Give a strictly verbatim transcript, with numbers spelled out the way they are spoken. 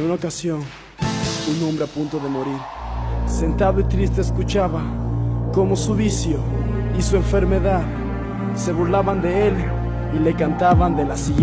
una ocasión, un hombre a punto de morir, sentado y triste escuchaba cómo su vicio y su enfermedad se burlaban de él y le cantaban de la siguiente